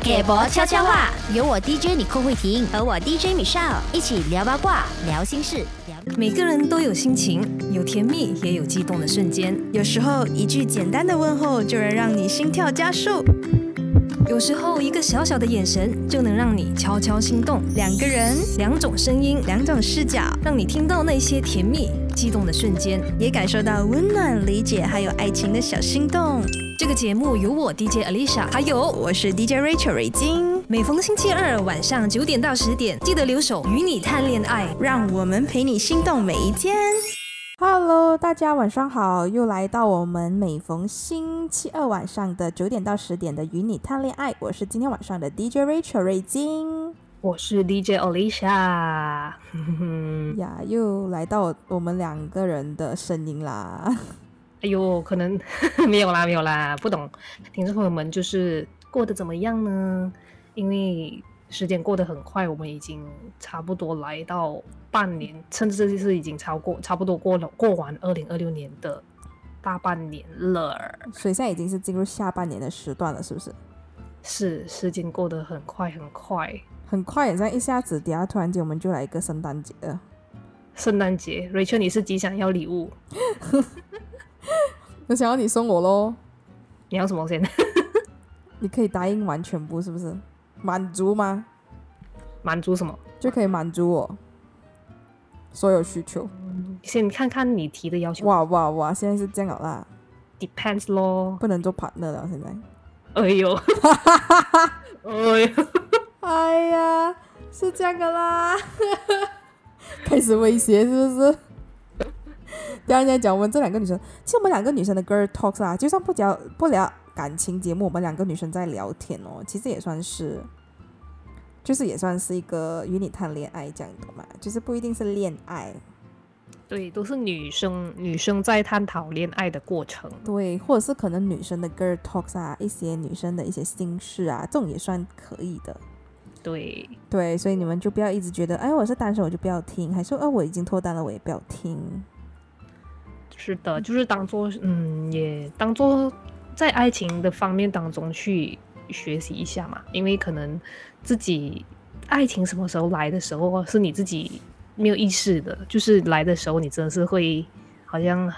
给博悄悄话， 有我 DJ 你寇慧婷和我 DJ Michelle 一起聊八卦、聊心事。 每个人都有心情，有甜蜜，也有激动的瞬间。 有时候一句简单的问候就能让你心跳加速， 有时候一个小小的眼神就能让你悄悄心动。 两个人， 两种声音， 两种视角， 让你听到那些甜蜜、激动的瞬间， 也感受到温暖、理解还有爱情的小心动。 这个节目由我 DJ Alicia， 还有我是 DJ Rachel 瑞金。 每逢星期二晚上9点到10点，记得留守与你谈恋爱， 让我们陪你心动每一天。Hello， 大家晚上好，又来到我们每逢星期二晚上的9点到10点的与你谈恋爱。我是今天晚上的 DJ Rachel 瑞金， 我是 DJ Alicia 呀，又来到我们两个人的声音啦。 哎呦，可能没有啦，不懂听众朋友们就是过得怎么样呢？因为时间过得很快，我们已经差不多来到半年，甚至是已经差不多过完2026年的大半年了， 所以现在已经是进入下半年的时段了，是不是？ 是，时间过得很快， 很像一下子，等下突然间我们就来一个圣诞节了。 圣诞节 ，Rachel 你是极想要礼物？ 我想要你送我咯。 你要什么先？你可以答应完全部，是不是？满足吗？ 满足什么？ 就可以满足我所有需求。 先看看你提的要求。 哇，现在是这样了啦。 Depends 咯， 不能做 partner 了现在。 哎呦， 哎呀，是这样的啦。开始威胁是不是？等下人家讲我们这两个女生，其实我们两个女生的 girl talks 啦，就算不聊感情节目，我们两个女生在聊天哦，其实也算是一个与你谈恋爱这样的嘛，就是不一定是恋爱。 对，都是女生在探讨恋爱的过程。 对，或者是可能女生的 girl talks 啊，一些女生的一些心事啊，这种也算可以的。对，所以你们就不要一直觉得，哎，我是单身我就不要听，还说我已经脱单了我也不要听。 是的，就是也当做在爱情的方面当中去学习一下嘛，因为可能自己爱情什么时候来的时候是你自己没有意识的，就是来的时候你真的是会好像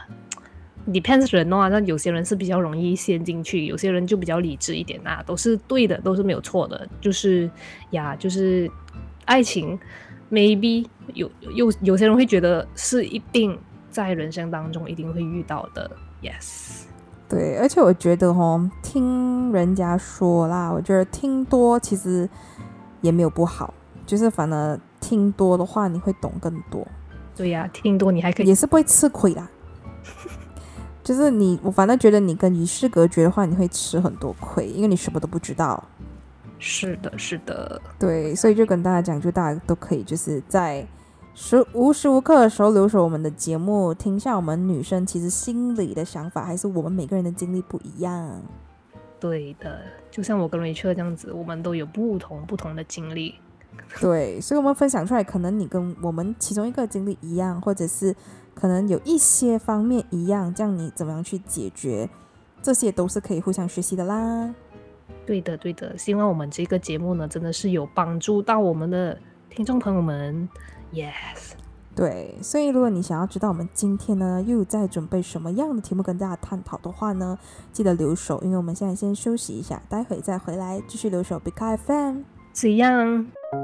depends 人哦，那有些人是比较容易陷进去，有些人就比较理智一点啊，都是对的，都是没有错的，就是爱情 maybe 有些人会觉得是一定在人生当中一定会遇到的 yes。 对，而且我觉得听人家说啦，我觉得听多其实也没有不好，就是反而听多的话你会懂更多。 对呀，听多你还可以也是不会吃亏啦。就是我反正觉得你跟与世隔绝的话，你会吃很多亏，因为你什么都不知道。 是的。 对，所以就跟大家讲，就大家都可以就是在无时无刻的时候留守我们的节目，听一下我们女生其实心里的想法，还是我们每个人的经历不一样。 对的，就像我跟 Rachel 这样子，我们都有不同的经历。 对，所以我们分享出来，可能你跟我们其中一个经历一样，或者是可能有一些方面一样，这样你怎么样去解决，这些都是可以互相学习的啦。 对的，希望我们这个节目呢，真的是有帮助到我们的听众朋友们。Yes， 对，所以如果你想要知道我们今天呢又在准备什么样的题目跟大家探讨的话呢，记得留守，因为我们现在先休息一下，待会再回来继续留守 Big FM。 这样。